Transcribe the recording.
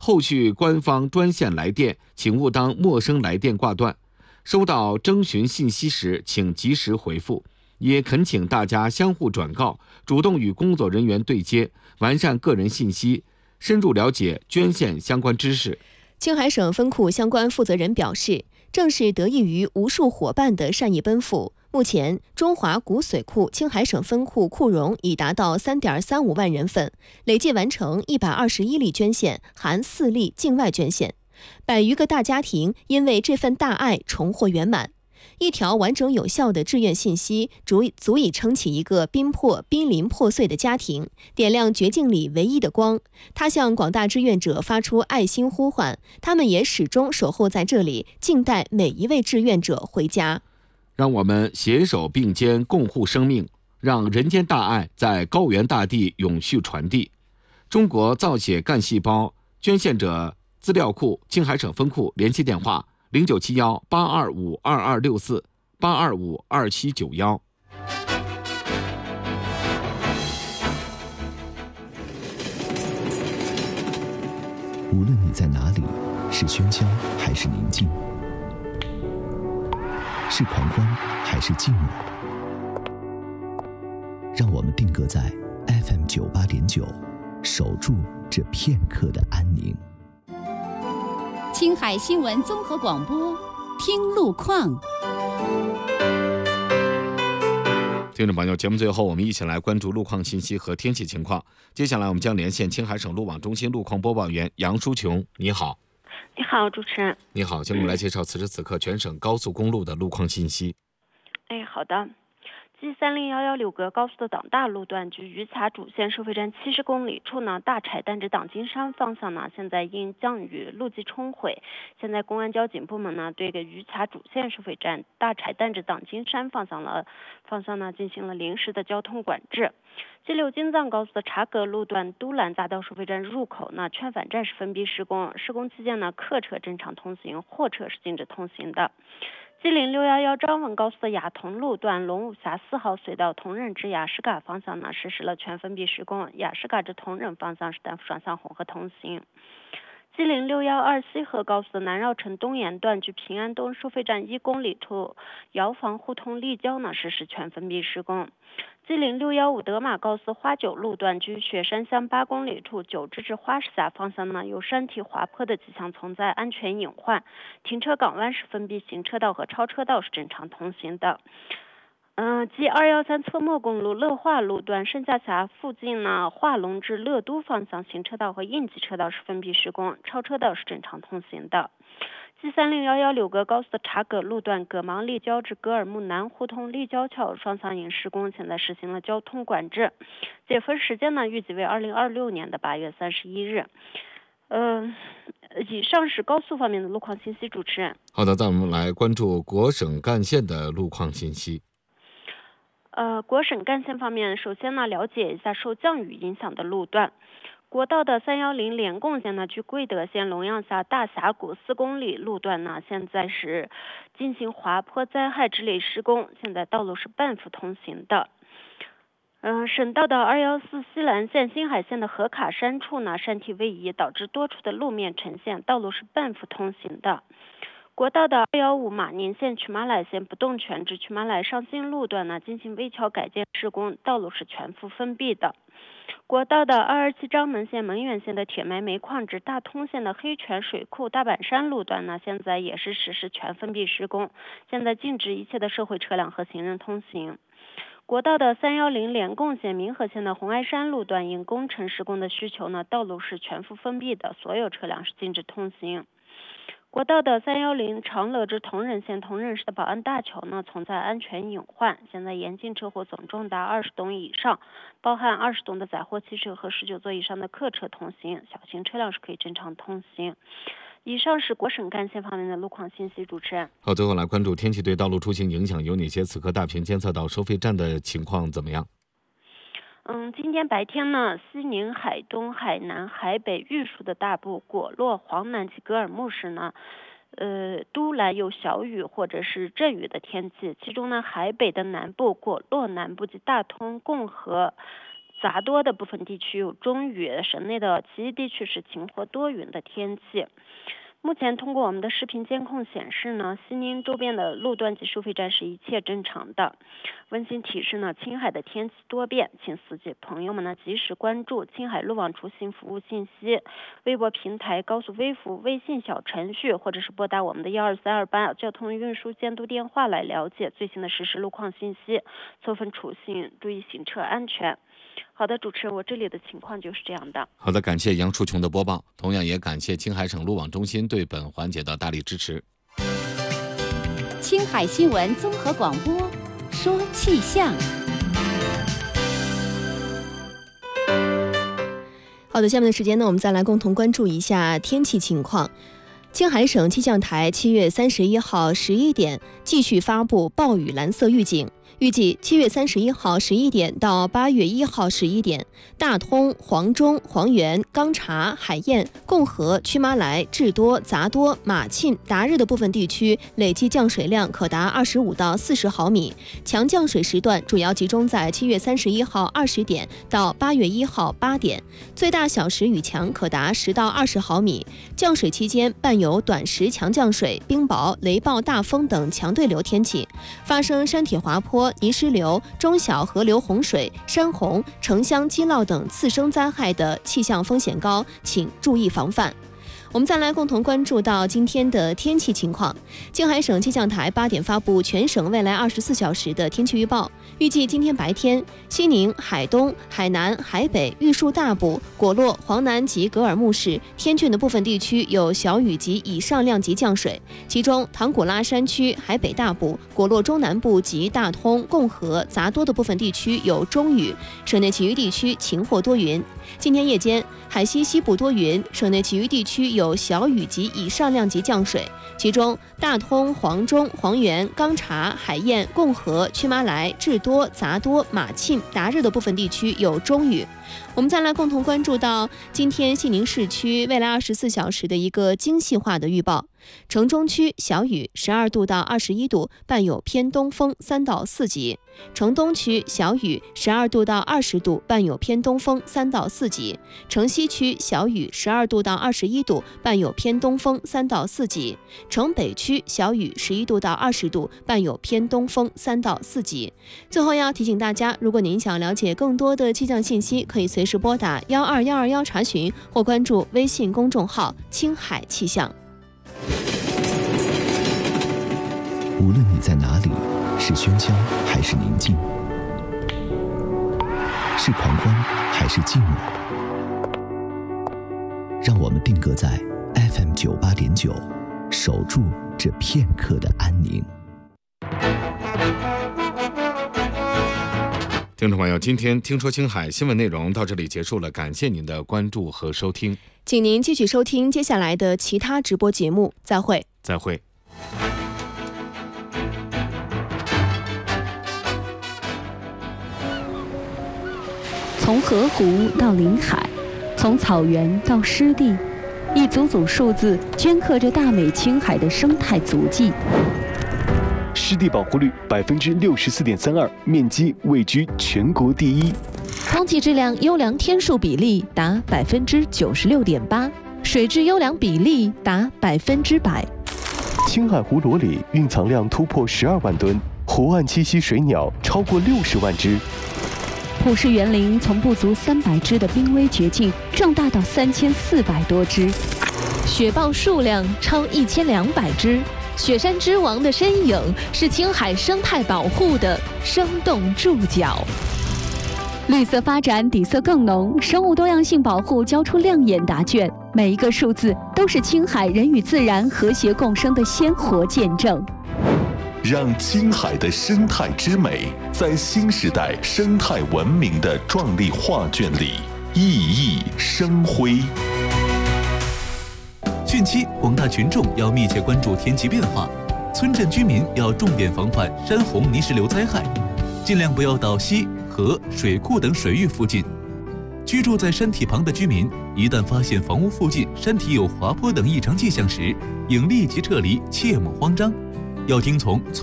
后续官方专线来电，请勿当陌生来电挂断。收到征询信息时，请及时回复。也恳请大家相互转告，主动与工作人员对接，完善个人信息，深入了解捐献相关知识。 青海省分库相关负责人表示，正是得益于无数伙伴的善意奔赴，目前中华骨髓库青海省分库库容已达到3.35万人份，累计完成121例捐献，含4例境外捐献。100余个大家庭因为这份大爱重获圆满。一条完整有效的志愿信息足以撑起一个濒临破碎的家庭，点亮绝境里唯一的光。它向广大志愿者发出爱心呼唤，他们也始终守候在这里，静待每一位志愿者回家。 让我们携手并肩，共护生命，让人间大爱在高原大地永续传递。中国造血干细胞捐献者资料库青海省分库联系电话0971-825-2264 825-2791。 无论你在哪里，是喧嚣还是宁静，是狂欢还是寂寞，让我们定格在 FM 98.9，守住这片刻的安宁。 青海新闻综合广播，听路况。 听众朋友，节目最后我们一起来关注路况信息和天气情况。接下来我们将连线青海省路网中心路况播报员杨淑琼。你好。 你好，主持人。 你好，请我们来介绍此时此刻全省高速公路的路况信息。 好的。G3011柳格高速的党大路段距榆卡主线收费站70公里处呢，大柴旦至党金山方向呢，现在因降雨路基冲毁，现在公安交警部门呢对榆卡主线收费站大柴旦至党金山方向呢进行了临时的交通管制。G6京藏高速的察格路段都兰匝道收费站入口呢，劝返站是封闭施工，施工期间呢，客车正常通行，货车是禁止通行的。G0611张文高速的雅同路段龙武峡4号隧道同仁至雅什嘎方向呢，实施了全封闭施工，雅什嘎至同仁方向是单幅双向混合通行。G0612西河高速的南绕城东沿段距平安东收费站1公里处瑶房互通立交呢，实施全封闭施工。G0615德玛高速花九路段距雪山乡8公里处九支至花石峡方向呢，有山体滑坡的迹象存在，安全隐患，停车港湾是封闭行车道和超车道是正常通行的。G213侧漠公路乐化路段盛夏峡附近呢，化龙至乐都方向行车道和应急车道是封闭施工，超车道是正常通行的。G3011柳格高速的察格路段葛芒立交至格尔木南互通立交桥双向引施工，现在实行了交通管制，解封时间呢预计为2026年的8月31日。以上是高速方面的路况信息，主持人。 好的，再我们来关注国省干线的路况信息。 国省干线方面，首先呢了解一下受降雨影响的路段。国道的310联共线呢，距贵德县龙阳峡大峡谷4公里路段呢，现在是进行滑坡灾害治理施工，现在道路是半幅通行的。省道的214西兰线新海线的河卡山处呢，山体位移导致多处的路面呈现，道路是半幅通行的。国道的215马宁线曲马来线不动泉至曲马来上新路段呢，进行危桥改建施工，道路是全幅封闭的。国道的227张门线蒙远线的铁埋煤矿至大通线的黑泉水库大板山路段呢，现在也是实施全封闭施工，现在禁止一切的社会车辆和行人通行。国道的310联共线民和线的红埃山路段因工程施工的需求呢，道路是全幅封闭的，所有车辆是禁止通行。国道的310长乐至同仁县同仁市的宝安大桥呢，存在安全隐患，现在严禁车祸总重达20吨以上，包含20吨的载货汽车和19座以上的客车通行，小型车辆是可以正常通行。以上是国省干线方面的路况信息，主持人。 好，最后来关注天气对道路出行影响有哪些？此刻大屏监测到收费站的情况怎么样？ 今天白天呢，西宁、海东、海南、海北、玉树的大部、果洛、黄南及格尔木市呢，都兰有小雨或者是阵雨的天气，其中呢，海北的南部、果洛南部及大通、共和、 杂多的部分地区有中雨，省内的其余地区是晴或多云的天气。目前通过我们的视频监控显示呢，西宁周边的路段及收费站是一切正常的。温馨提示呢，青海的天气多变，请司机朋友们呢及时关注青海路网出行服务信息，微博平台、高速微服、微信小程序，或者是拨打我们的12328交通运输监督电话来了解最新的实时路况信息，错峰出行，注意行车安全。好的，主持人，我这里的情况就是这样的。 好的，感谢杨淑琼的播报，同样也感谢青海省路网中心对本环节的大力支持。 青海新闻综合广播，说气象。 好的，下面的时间呢，我们再来共同关注一下天气情况。青海省气象台7月31号11点继续发布暴雨蓝色预警。预计7月31号11点到8月1号11点，大通、黄中、黄原、钢察、海晏、共和、曲麻来、智多、杂多、马沁、达日的部分地区累计降水量可达25到40毫米，强降水时段主要集中在7月31号20点到8月1号8点，最大小时雨强可达10到20毫米。降水期间伴有短时强降水、冰雹、雷暴大风等强对流天气，发生山体滑坡、泥石流、中小河流洪水、山洪、城乡积涝等次生灾害的气象风险高，请注意防范。我们再来共同关注到今天的天气情况。青海省气象台8点发布全省未来24小时的天气预报，预计今天白天，西宁、海东、海南、海北、玉树大部、果洛、黄南及格尔木市、天峻的部分地区有小雨及以上量级降水，其中唐古拉山区、海北大部、果洛中南部及大通、共和、杂多的部分地区有中雨，省内其余地区晴或多云。今天夜间，海西西部多云，省内其余地区有小雨及以上量级降水，其中大通、黄中、黄原、钢察、海晏、共和、曲麻来、智多、杂多、马沁、达日的部分地区有中雨。我们再来共同关注到今天西宁市区未来24小时的一个精细化的预报。城中区小雨12度到21度，伴有偏东风3到4级；城东区小雨12度到20度，伴有偏东风3到4级；城西区小雨12度到21度，伴有偏东风3到4级；城北区小雨11度到20度，伴有偏东风3到4级。最后要提醒大家，如果您想了解更多的气象信息，可以随时拨打12121查询，或关注微信公众号青海气象。 无论你在哪里，是喧嚣还是宁静，是狂欢还是寂寞，让我们定格在 FM 98.9，守住这片刻的安宁。 听众朋友，今天听说青海新闻内容到这里结束了，感谢您的关注和收听， 请您继续收听接下来的其他直播节目，再会。 再会。 从河湖到临海，从草原到湿地，一组组数字镌刻着大美青海的生态足迹。 湿地保护率64.32%，面积位居全国第一。 空气质量优良天数比例达96.8%，水质优良比例达100%。 青海湖裸里蕴藏量突破12万吨，湖岸栖息水鸟超过60万只。 普氏园林从不足300只的濒危绝境壮大到3400多只， 雪豹数量超1200只。雪山之王的身影是青海生态保护的生动注脚。 绿色发展底色更浓，生物多样性保护交出亮眼答卷，每一个数字都是青海人与自然和谐共生的鲜活见证。 让青海的生态之美在新时代生态文明的壮丽画卷里熠熠生辉。 汛期，广大群众要密切关注天气变化，村镇居民要重点防范山洪泥石流灾害，尽量不要到溪、河、水库等水域附近。居住在山体旁的居民，一旦发现房屋附近山体有滑坡等异常迹象时，应立即撤离，切莫慌张，要听从